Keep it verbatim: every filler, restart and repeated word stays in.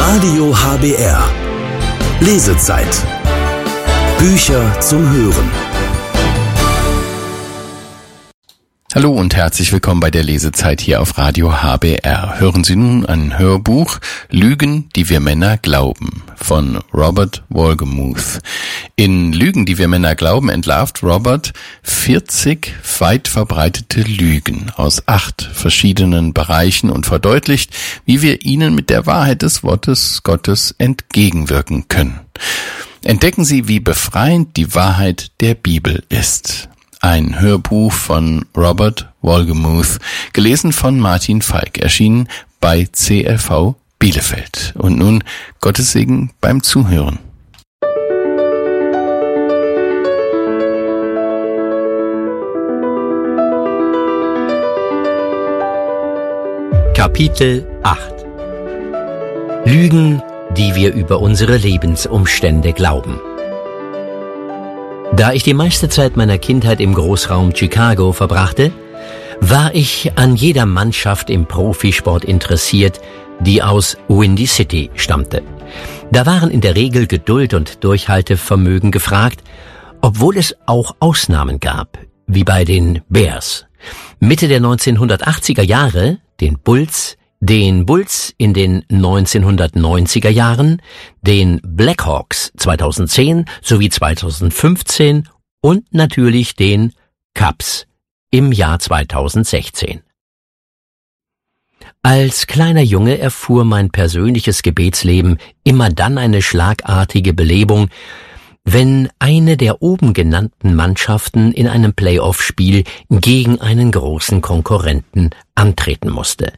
Radio H B R. Lesezeit. Bücher zum Hören. Hallo und herzlich willkommen bei der Lesezeit hier auf Radio H B R. Hören Sie nun ein Hörbuch Lügen, die wir Männer glauben von Robert Wolgemuth. In Lügen, die wir Männer glauben, entlarvt Robert vierzig weit verbreitete Lügen aus acht verschiedenen Bereichen und verdeutlicht, wie wir ihnen mit der Wahrheit des Wortes Gottes entgegenwirken können. Entdecken Sie, wie befreiend die Wahrheit der Bibel ist. Ein Hörbuch von Robert Wolgemuth, gelesen von Martin Falk, erschienen bei C L V Bielefeld. Und nun Gottes Segen beim Zuhören. Kapitel acht. Lügen, die wir über unsere Lebensumstände glauben. Da ich die meiste Zeit meiner Kindheit im Großraum Chicago verbrachte, war ich an jeder Mannschaft im Profisport interessiert, die aus Windy City stammte. Da waren in der Regel Geduld und Durchhaltevermögen gefragt, obwohl es auch Ausnahmen gab, wie bei den Bears. Mitte der neunzehnhundertachtziger Jahre, den Bulls, den Bulls in den neunzehnhundertneunziger Jahren, den Blackhawks zweitausendzehn sowie zweitausendfünfzehn und natürlich den Cubs im Jahr zweitausendsechzehn. Als kleiner Junge erfuhr mein persönliches Gebetsleben immer dann eine schlagartige Belebung, wenn eine der oben genannten Mannschaften in einem Playoff-Spiel gegen einen großen Konkurrenten antreten musste.